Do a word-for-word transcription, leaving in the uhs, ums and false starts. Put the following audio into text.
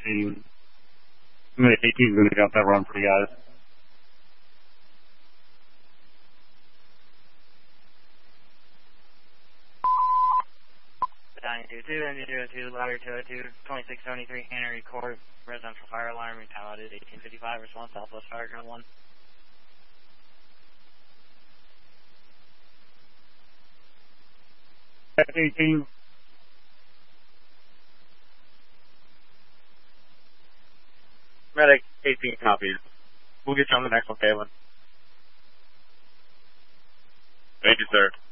eighteen. eighteen's going to get that run for you guys. nine two two, M zero two, ladder two oh two, twenty-six seventy-three Henry Court, residential fire alarm, retaliated eighteen fifty-five, response Southwest Fire Ground one. eighteen. Medic, eighteen copies. We'll get you on the next one, Kalen. Thank you, sir.